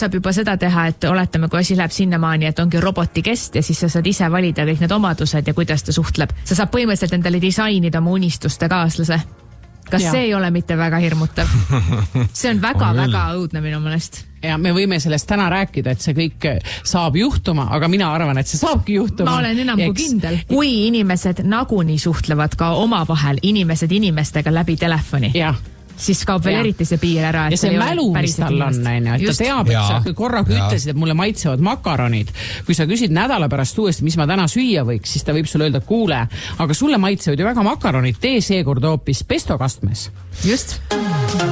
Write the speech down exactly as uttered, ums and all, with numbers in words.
saab juba seda teha, et oletame, kui asi läheb sinnamaani, et ongi roboti kest ja siis sa saad ise valida kõik need omadused ja kuidas ta suhtleb. Sa saab põhimõtteliselt endale disainida oma unistuste kaaslase. Kas ja. see ei ole mitte väga hirmutav? See on väga-väga õudne minu mõnest. Ja me võime sellest täna rääkida, et see kõik saab juhtuma, aga mina arvan, et see saabki juhtuma. Ma olen enam kui kindel. Kui inimesed naguni suhtlevad ka omavahel, inimesed inimestega läbi telefoni, ja. siis kaob veel ja. eriti see piir ära. Ja see mälu, mis tal on, näine, et ta teab, et sa korraga ja. ütlesid, et mulle maitsevad makaronid. Kui sa küsid nädala pärast uuesti, mis ma täna süüa võiks, siis ta võib sulle öelda, kuule, aga sulle maitsevad ju väga makaronid, tee seekord hoopis pesto kastmes. Just.